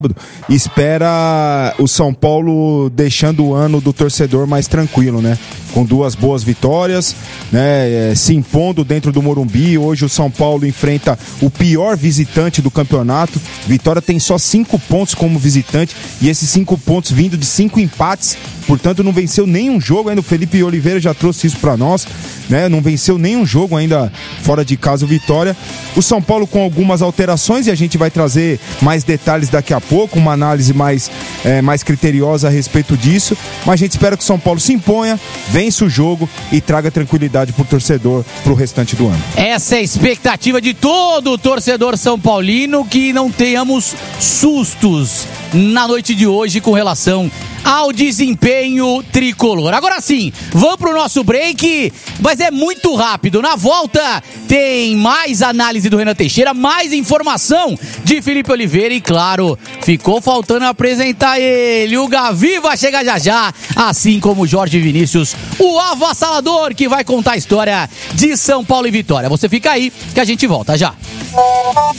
espera o São Paulo deixando o ano do torcedor mais tranquilo, né? Com 2 boas vitórias, né? Se impondo dentro do Morumbi. Hoje o São Paulo enfrenta o pior visitante do campeonato. Vitória tem só 5 pontos como visitante e esses 5 pontos vindo de 5 empates. Portanto, não venceu nenhum jogo ainda. O Felipe Oliveira já trouxe isso pra nós, né? Não venceu nenhum jogo ainda fora de casa o Vitória. O São Paulo com algumas alterações e a gente vai trazer mais detalhes daqui a pouco, uma análise mais criteriosa a respeito disso. Mas a gente espera que o São Paulo se imponha, vença o jogo e traga tranquilidade pro torcedor pro restante do ano. Essa é a expectativa de todo o torcedor são paulino, que não tenhamos sustos na noite de hoje com relação ao desempenho tricolor. Agora sim, vamos pro nosso break, mas é muito rápido. Na volta tem mais análise do Renan Teixeira, mais informação de Felipe Oliveira e, claro, ficou faltando apresentar ele. O Gavi vai chegar já já, assim como o Jorge Vinícius, o avassalador, que vai contar a história de São Paulo e Vitória. Você fica aí que a gente volta já.